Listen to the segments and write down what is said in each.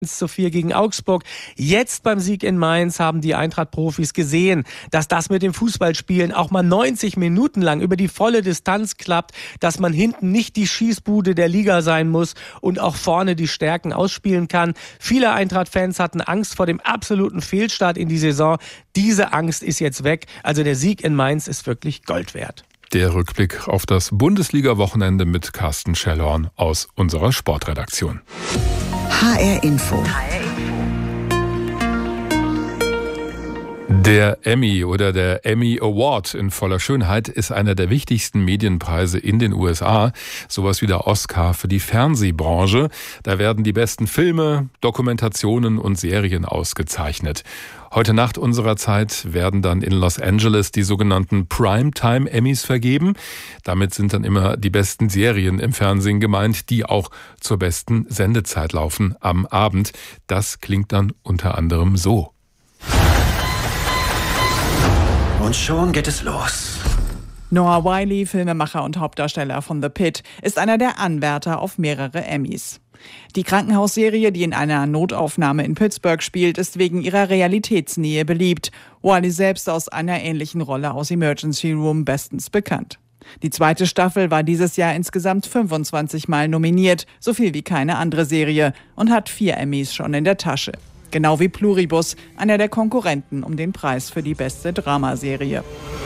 1:4 gegen Augsburg. Jetzt beim Sieg in Mainz haben die Eintracht-Profis gesehen, dass das mit dem Fußballspielen auch mal 90 Minuten lang über die volle Distanz klappt, dass man hinten nicht die Schießbude der Liga sein muss und auch vorne die Stärken ausspielen kann. Viele Eintracht-Fans hatten Angst vor dem absoluten Fehlstart in die Saison. Diese Angst ist jetzt weg. Also der Sieg in Mainz ist wirklich Gold wert. Der Rückblick auf das Bundesliga-Wochenende mit Carsten Schellhorn aus unserer Sportredaktion. HR Info. Der Emmy oder der Emmy Award in voller Schönheit ist einer der wichtigsten Medienpreise in den USA. Sowas wie der Oscar für die Fernsehbranche. Da werden die besten Filme, Dokumentationen und Serien ausgezeichnet. Heute Nacht unserer Zeit werden dann in Los Angeles die sogenannten Primetime Emmys vergeben. Damit sind dann immer die besten Serien im Fernsehen gemeint, die auch zur besten Sendezeit laufen am Abend. Das klingt dann unter anderem so. Und schon geht es los. Noah Wyle, Filmemacher und Hauptdarsteller von The Pitt, ist einer der Anwärter auf mehrere Emmys. Die Krankenhausserie, die in einer Notaufnahme in Pittsburgh spielt, ist wegen ihrer Realitätsnähe beliebt. Wyle selbst aus einer ähnlichen Rolle aus Emergency Room bestens bekannt. Die zweite Staffel war dieses Jahr insgesamt 25 Mal nominiert, so viel wie keine andere Serie, und hat 4 Emmys schon in der Tasche. Genau wie Pluribus, einer der Konkurrenten um den Preis für die beste Dramaserie.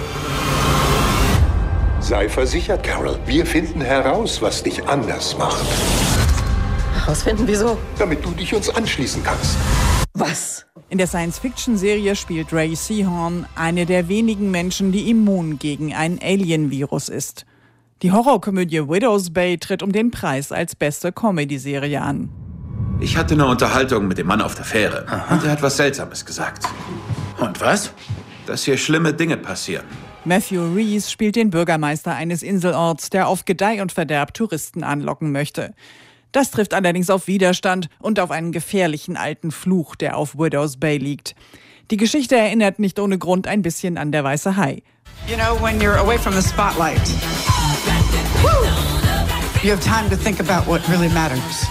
Sei versichert, Carol. Wir finden heraus, was dich anders macht. Herausfinden, wieso? Damit du dich uns anschließen kannst. Was? In der Science-Fiction-Serie spielt Ray Seahorn eine der wenigen Menschen, die immun gegen ein Alien-Virus ist. Die Horrorkomödie Widow's Bay tritt um den Preis als beste Comedy-Serie an. Ich hatte eine Unterhaltung mit dem Mann auf der Fähre. Und er hat was Seltsames gesagt. Und was? Dass hier schlimme Dinge passieren. Matthew Rhys spielt den Bürgermeister eines Inselorts, der auf Gedeih und Verderb Touristen anlocken möchte. Das trifft allerdings auf Widerstand und auf einen gefährlichen alten Fluch, der auf Widow's Bay liegt. Die Geschichte erinnert nicht ohne Grund ein bisschen an Der Weiße Hai. You know, when you're away from the spotlight, you have time to think about what really matters.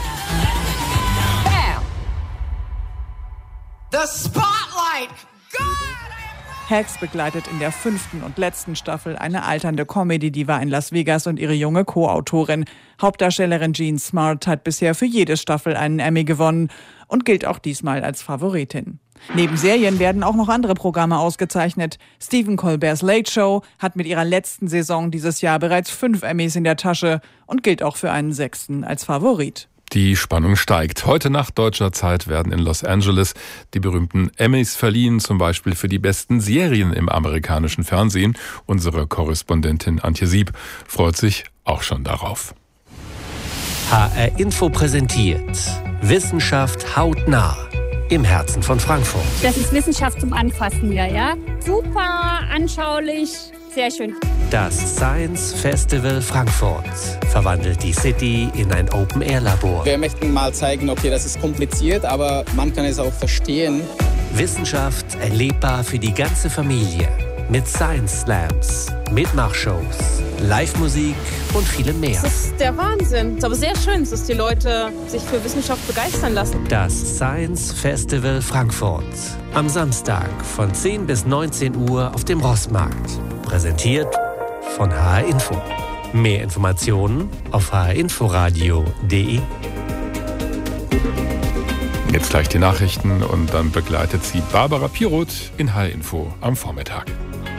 The spotlight! God! Hags begleitet in der 5. und letzten Staffel eine alternde Comedy-Diva in Las Vegas und ihre junge Co-Autorin. Hauptdarstellerin Jean Smart hat bisher für jede Staffel einen Emmy gewonnen und gilt auch diesmal als Favoritin. Neben Serien werden auch noch andere Programme ausgezeichnet. Stephen Colbert's Late Show hat mit ihrer letzten Saison dieses Jahr bereits 5 Emmys in der Tasche und gilt auch für einen 6. als Favorit. Die Spannung steigt. Heute Nacht deutscher Zeit werden in Los Angeles die berühmten Emmys verliehen, zum Beispiel für die besten Serien im amerikanischen Fernsehen. Unsere Korrespondentin Antje Sieb freut sich auch schon darauf. HR Info präsentiert Wissenschaft hautnah im Herzen von Frankfurt. Das ist Wissenschaft zum Anfassen hier, ja? Super anschaulich. Sehr schön. Das Science Festival Frankfurt verwandelt die City in ein Open-Air-Labor. Wir möchten mal zeigen, okay, das ist kompliziert, aber man kann es auch verstehen. Wissenschaft erlebbar für die ganze Familie. Mit Science Slams, Mitmachshows, Live-Musik und vielem mehr. Das ist der Wahnsinn. Es ist aber sehr schön, dass die Leute sich für Wissenschaft begeistern lassen. Das Science Festival Frankfurt. Am Samstag von 10 bis 19 Uhr auf dem Rossmarkt. Präsentiert von HR Info. Mehr Informationen auf hrinforadio.de. Jetzt gleich die Nachrichten und dann begleitet sie Barbara Piroth in HR Info am Vormittag.